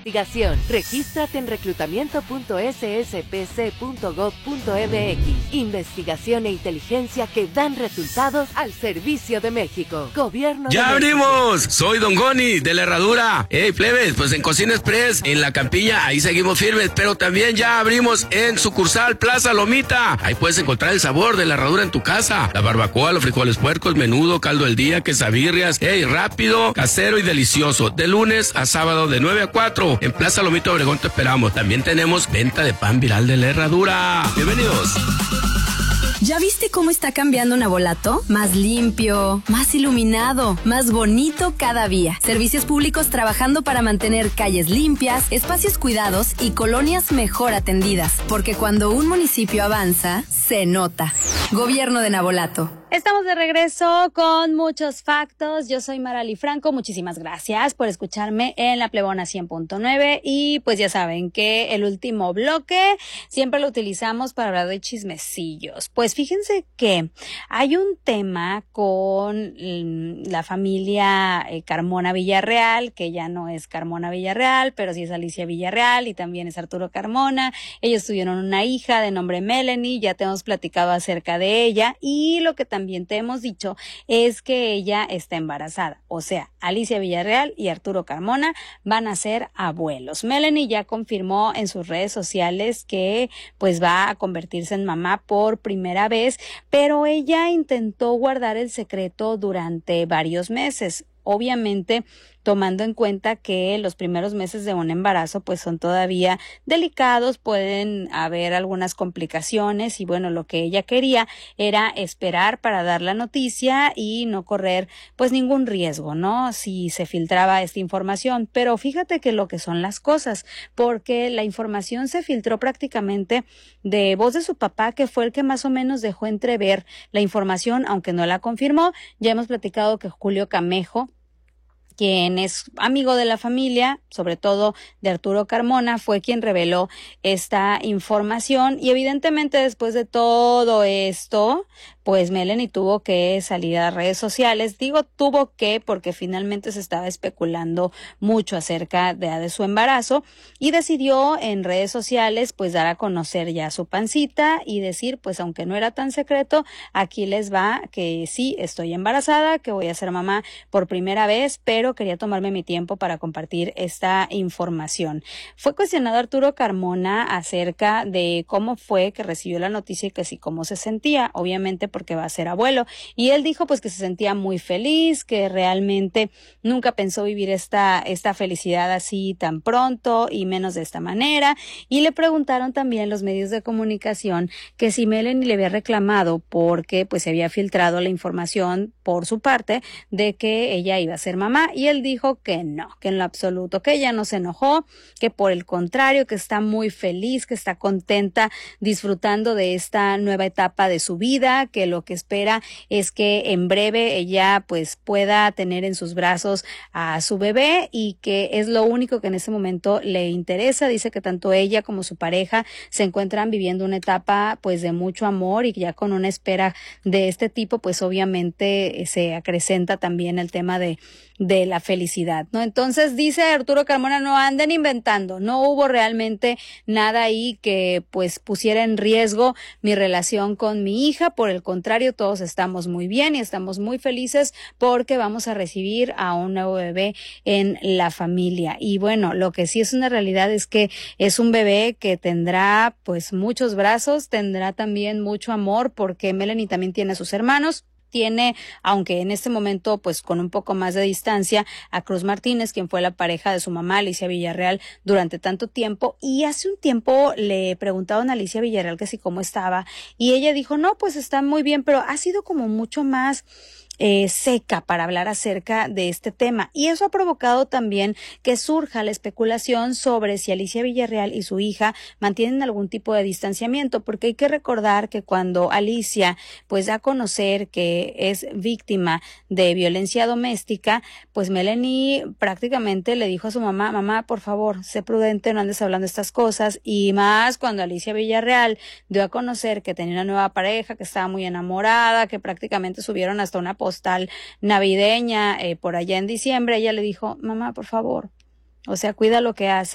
investigación. Regístrate en reclutamiento.sspc.gov.mx. Investigación e inteligencia que dan resultados al servicio de México. Gobierno de ¡Ya México. abrimos! Soy Don Goni, de la Herradura. Hey, plebes, pues en Cocina Express, en La Campiña, ahí seguimos firmes, pero también ya abrimos en sucursal Plaza Lomita. Ahí puedes encontrar el sabor de la herradura en tu casa. La barbacoa, los frijoles puercos, menudo, caldo del día, quesabirrias. Hey, rápido, casero y delicioso. De lunes a sábado de 9 a 4. En Plaza Lomita Obregón te esperamos. También tenemos venta de pan viral de la Herradura. Bienvenidos. ¿Ya viste cómo está cambiando Navolato? Más limpio, más iluminado, más bonito cada día. Servicios públicos trabajando para mantener calles limpias, espacios cuidados y colonias mejor atendidas. Porque cuando un municipio avanza, se nota. Gobierno de Navolato. Estamos de regreso con muchos factos. Yo soy Marali Franco. Muchísimas gracias por escucharme en La Plebona 100.9. Y pues ya saben que el último bloque siempre lo utilizamos para hablar de chismecillos. Pues fíjense que hay un tema con la familia Carmona Villarreal, que ya no es Carmona Villarreal, pero sí es Alicia Villarreal y también es Arturo Carmona. Ellos tuvieron una hija de nombre Melanie, ya te hemos platicado acerca de ella, y lo que también te hemos dicho es que ella está embarazada. O sea, Alicia Villarreal y Arturo Carmona van a ser abuelos. Melanie ya confirmó en sus redes sociales que pues va a convertirse en mamá por primera vez, pero ella intentó guardar el secreto durante varios meses. Obviamente, tomando en cuenta que los primeros meses de un embarazo pues son todavía delicados, pueden haber algunas complicaciones y bueno, lo que ella quería era esperar para dar la noticia y no correr pues ningún riesgo, ¿no? Si se filtraba esta información, pero fíjate que lo que son las cosas, porque la información se filtró prácticamente de voz de su papá, que fue el que más o menos dejó entrever la información, aunque no la confirmó. Ya hemos platicado que Julio Camejo, quien es amigo de la familia, sobre todo de Arturo Carmona, fue quien reveló esta información, y evidentemente después de todo esto, pues Melanie tuvo que salir a las redes sociales. Digo tuvo que porque finalmente se estaba especulando mucho acerca de su embarazo, y decidió en redes sociales pues dar a conocer ya su pancita y decir pues aunque no era tan secreto, aquí les va que sí estoy embarazada, que voy a ser mamá por primera vez, pero quería tomarme mi tiempo para compartir esta información. Fue cuestionado Arturo Carmona acerca de cómo fue que recibió la noticia y que sí cómo se sentía, obviamente porque va a ser abuelo, y él dijo pues que se sentía muy feliz, que realmente nunca pensó vivir esta felicidad así tan pronto y menos de esta manera. Y le preguntaron también los medios de comunicación que si Melanie le había reclamado porque pues se había filtrado la información por su parte de que ella iba a ser mamá, y él dijo que no, que en lo absoluto, que ella no se enojó, que por el contrario, que está muy feliz, que está contenta disfrutando de esta nueva etapa de su vida, que lo que espera es que en breve ella pues pueda tener en sus brazos a su bebé, y que es lo único que en ese momento le interesa. Dice que tanto ella como su pareja se encuentran viviendo una etapa pues de mucho amor, y que ya con una espera de este tipo pues obviamente se acrecenta también el tema de la felicidad, ¿no? Entonces dice Arturo Carmona, no anden inventando, no hubo realmente nada ahí que pues pusiera en riesgo mi relación con mi hija, por el contrario, todos estamos muy bien y estamos muy felices porque vamos a recibir a un nuevo bebé en la familia. Y bueno, lo que sí es una realidad es que es un bebé que tendrá pues muchos brazos, tendrá también mucho amor, porque Melanie también tiene a sus hermanos. Tiene, aunque en este momento pues con un poco más de distancia, a Cruz Martínez, quien fue la pareja de su mamá Alicia Villarreal durante tanto tiempo. Y hace un tiempo le preguntaron a Alicia Villarreal que si cómo estaba, y ella dijo no, pues está muy bien, pero ha sido como mucho más seca para hablar acerca de este tema, y eso ha provocado también que surja la especulación sobre si Alicia Villarreal y su hija mantienen algún tipo de distanciamiento, porque hay que recordar que cuando Alicia pues da a conocer que es víctima de violencia doméstica, pues Melanie prácticamente le dijo a su mamá, mamá, por favor, sé prudente, no andes hablando estas cosas, y más cuando Alicia Villarreal dio a conocer que tenía una nueva pareja, que estaba muy enamorada, que prácticamente subieron hasta una postal navideña por allá en diciembre. Ella le dijo, mamá, por favor, o sea, cuida lo que haces.